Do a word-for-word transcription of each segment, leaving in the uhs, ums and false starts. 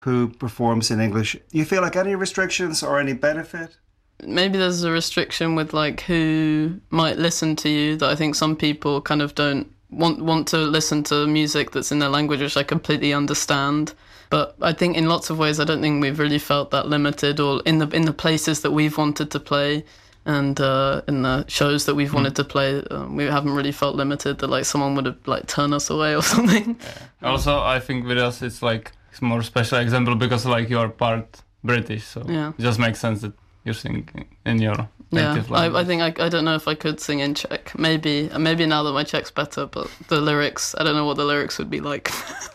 who performs in English. Do you feel like any restrictions or any benefit? Maybe there's a restriction with like who might listen to you, that I think some people kind of don't want want to listen to music that's in their language, which I completely understand. But I think in lots of ways I don't think we've really felt that limited, or in the in the places that we've wanted to play and uh, in the shows that we've wanted to play, um, we haven't really felt limited that like someone would have like turned us away or something. Yeah. Also, I think with us it's like it's more special example because like you are part British, so Yeah. it just makes sense that you're singing in your Yeah, native I, language. I think I, I don't know if I could sing in Czech. Maybe maybe now that my Czech's better, but the lyrics, I don't know what the lyrics would be like.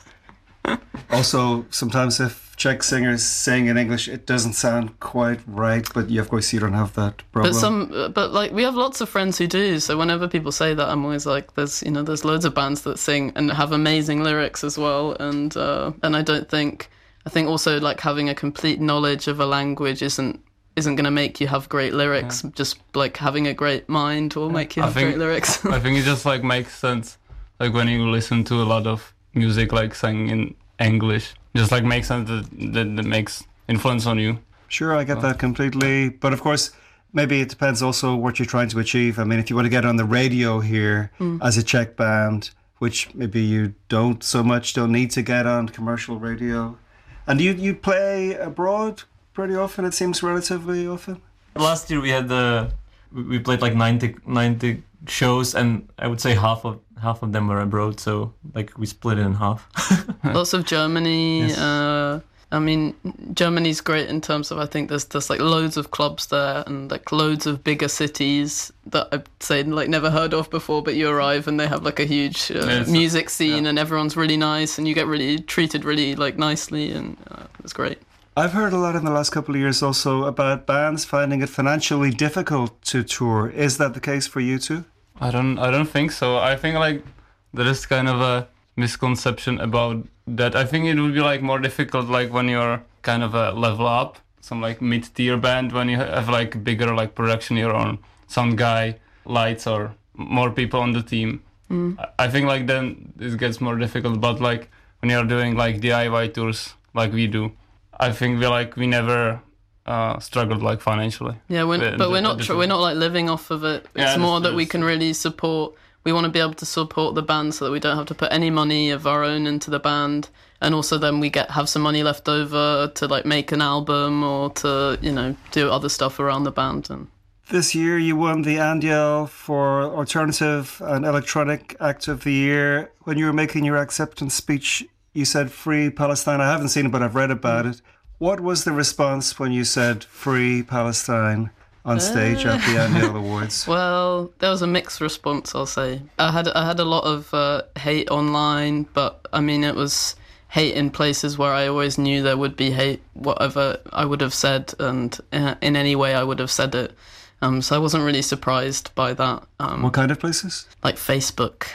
Also, sometimes if Czech singers sing in English, it doesn't sound quite right, but you, of course you don't have that problem. But some, but like we have lots of friends who do. So whenever people say that, I'm always like, there's you know, there's loads of bands that sing and have amazing lyrics as well. And uh, and I don't think, I think also like having a complete knowledge of a language isn't isn't going to make you have great lyrics. Yeah. Just like having a great mind will make you I have think- great lyrics. I think it just like makes sense, like when you listen to a lot of music like sang in English, just like makes sense that that, that makes influence on you. Sure, I get that completely. But of course, maybe it depends also what you're trying to achieve. I mean, if you want to get on the radio here as a Czech band, which maybe you don't so much, don't need to get on commercial radio. And you you play abroad pretty often, it seems relatively often? Last year we had the we played like ninety, ninety shows, and I would say half of half of them were abroad, so like we split it in half. Lots of Germany. Yes. Uh, I mean, Germany's great in terms of I think there's there's like loads of clubs there and like loads of bigger cities that I'd say like never heard of before, but you arrive and they have like a huge uh, Yes. music scene Yeah. and everyone's really nice and you get really treated really like nicely and uh, it's great. I've heard a lot in the last couple of years also about bands finding it financially difficult to tour. Is that the case for you too? I don't I don't think so. I think like there is kind of a misconception about that. I think it would be like more difficult like when you're kind of a level up, some like mid-tier band, when you have like bigger like production, you're on sound guy, lights, or more people on the team. Mm. I- I think like then it gets more difficult, but like when you're doing like D I Y tours like we do, I think we like we never uh, struggled like financially. Yeah, we're, With but the- we're not the tr- we're not like living off of it. It's Yeah, more that's- that we can really support. We want to be able to support the band so that we don't have to put any money of our own into the band, and also then we get have some money left over to like make an album or to you know do other stuff around the band. And This year you won the Andiel for Alternative and Electronic Act of the Year. When you were making your acceptance speech, you said Free Palestine. I haven't seen it, but I've read about it. What was the response when you said Free Palestine on stage at the Andiel Awards? well, there was a mixed response. I'll say I had I had a lot of uh, hate online, but I mean it was hate in places where I always knew there would be hate. Whatever I would have said, and uh, in any way I would have said it. Um, so I wasn't really surprised by that. Um, What kind of places? like Facebook.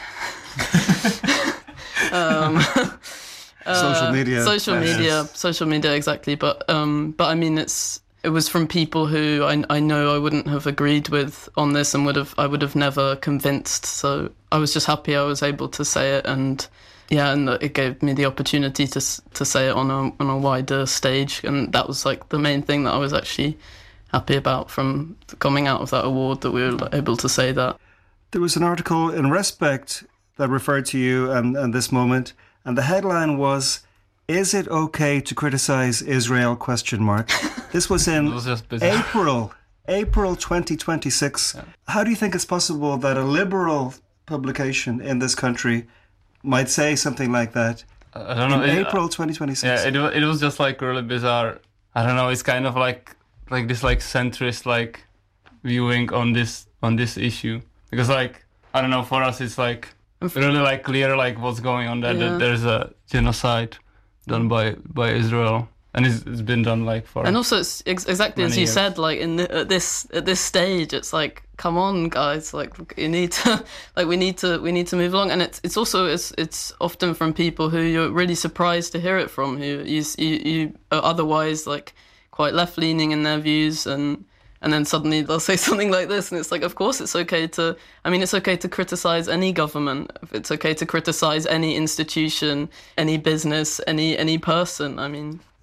um, Social uh, media. Social Yes. media. Social media, exactly. But um, but I mean, it's it was from people who I I know I wouldn't have agreed with on this and would have I would have never convinced. So I was just happy I was able to say it, and yeah, and it gave me the opportunity to s- to say it on a on a wider stage, and that was like the main thing that I was actually happy about from coming out of that award, that we were able to say that. There was an article in Respect that referred to you and, and this moment, and the headline was, "Is it okay to criticize Israel?" Question mark. This was It in was just bizarre. April, April twenty twenty-six. How do you think it's possible that a liberal publication in this country might say something like that I don't know. in it- April twenty twenty-six? Yeah, it wa- it was just like really bizarre. I don't know. It's kind of like like this like centrist like viewing on this on this issue, because like I don't know, for us it's like really like clear like what's going on there. Yeah. That there's a genocide done by by Israel, and it's, it's been done like for And also, it's ex- exactly as Many you years. said, like in the, at this at this stage, it's like, come on, guys, like you need to, like we need to, we need to move along. And it's it's also it's it's often from people who you're really surprised to hear it from, who you you, you are otherwise like quite left leaning in their views, and and then suddenly they'll say something like this, and it's like, of course, it's okay to. I mean, it's okay to criticize any government. It's okay to criticize any institution, any business, any any person. I mean.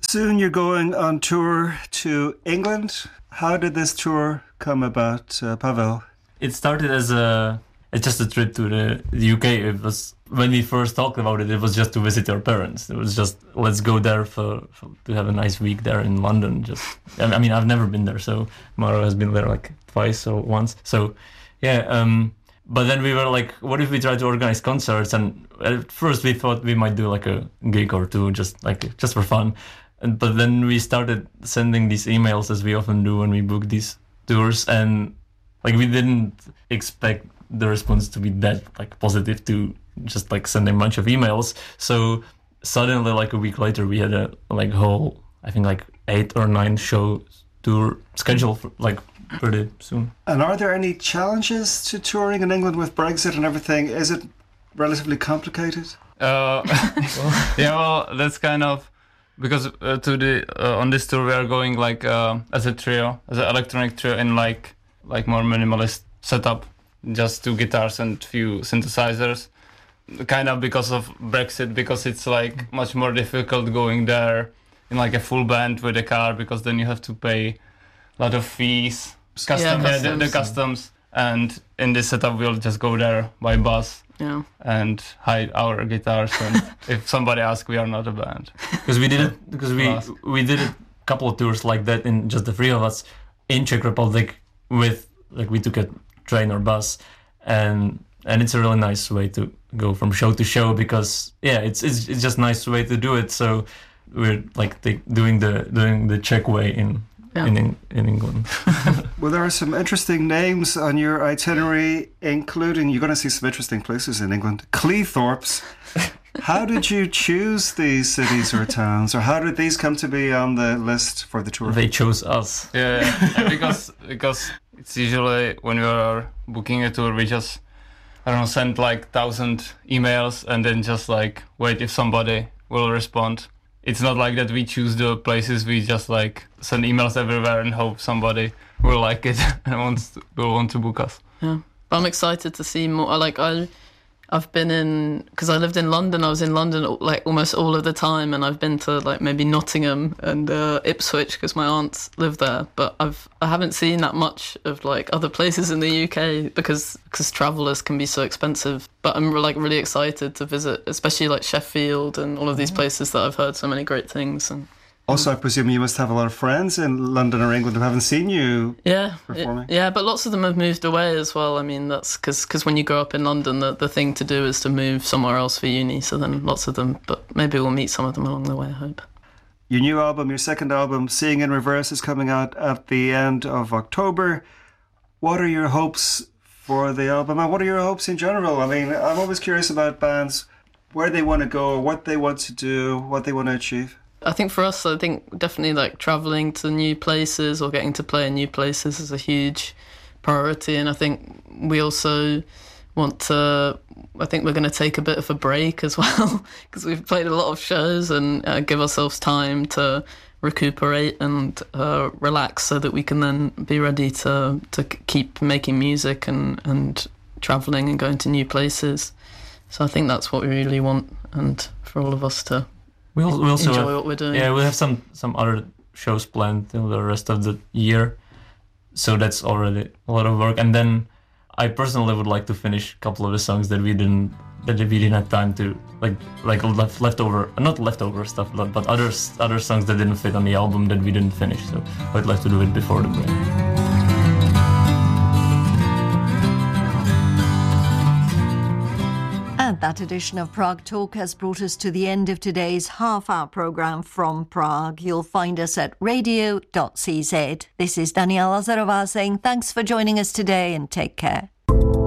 Soon you're going on tour to England. How did this tour come about, uh, Pavel? It started as a it's just a trip to the, the U K. It was when we first talked about it. It was just to visit our parents. It was just let's go there for, for to have a nice week there in London. Just I mean I've never been there, so Maro has been there like twice or once. So yeah. Um, but then we were like, what if we try to organize concerts? And at first we thought we might do like a gig or two, just like just for fun. And but then we started sending these emails as we often do when we book these tours, and like we didn't expect the response to be that like positive to just like sending a bunch of emails. So suddenly, like a week later, we had a like whole I think like eight or nine show tour schedule for, like pretty soon. And are there any challenges to touring in England with Brexit and everything? Is it relatively complicated? Uh, yeah, well, that's kind of because uh, to the uh, on this tour we are going like uh, as a trio, as an electronic trio in like like more minimalist setup, just two guitars and few synthesizers. Kind of because of Brexit, because it's like much more difficult going there in like a full band with a car, because then you have to pay a lot of fees, custom, yeah, yeah, the, the customs. And in this setup, we'll just go there by bus. Yeah. And hide our guitars, and if somebody asks, we are not a band. Because we did it, because we Ask. we did a couple of tours like that in just the three of us in Czech Republic with like we took a train or bus, and and it's a really nice way to go from show to show, because yeah, it's it's it's just nice way to do it. So we're like the, doing the doing the Czech way in. Yeah. In, in England. Well, there are some interesting names on your itinerary, including, you're going to see some interesting places in England. Cleethorpes. How did you choose these cities or towns, or how did these come to be on the list for the tour? They chose us. Yeah, yeah. because because it's usually when we are booking a tour, we just, I don't know, send like thousand emails and then just like wait if somebody will respond. It's not like that we choose the places, we just like send emails everywhere and hope somebody will like it and wants to, will want to book us. Yeah, but I'm excited to see more. Like I, I've been in, because I lived in London, I was in London like almost all of the time, and I've been to like maybe Nottingham and uh, Ipswich because my aunts live there, but I've I haven't seen that much of like other places in the U K because because travellers can be so expensive. But I'm like really excited to visit, especially like Sheffield and all of these places that I've heard so many great things. And also, I presume you must have a lot of friends in London or England who haven't seen you yeah, performing. It, yeah, but lots of them have moved away as well. I mean, that's because because when you grow up in London, the, the thing to do is to move somewhere else for uni. So then lots of them, but maybe we'll meet some of them along the way, I hope. Your new album, your second album, Seeing in Reverse, is coming out at the end of October. What are your hopes for the album, and what are your hopes in general? I mean, I'm always curious about bands, where they want to go, what they want to do, what they want to achieve. I think for us, I think definitely like travelling to new places or getting to play in new places is a huge priority. And I think we also want to, I think we're going to take a bit of a break as well, because we've played a lot of shows, and uh, give ourselves time to recuperate and uh, relax so that we can then be ready to, to keep making music and, and travelling and going to new places. So I think that's what we really want, and for all of us to We'll, we'll enjoy have, what we're doing. Yeah, we'll have some, some other shows planned till the rest of the year. So that's already a lot of work. And then I personally would like to finish a couple of the songs that we didn't that we didn't have time to, like like left, leftover, not leftover stuff, but, but other, other songs that didn't fit on the album that we didn't finish. So I'd like to do it before the break. And that edition of Prague Talk has brought us to the end of today's half-hour programme from Prague. You'll find us at radio dot c z. This is Daniela Lazarová saying thanks for joining us today and take care.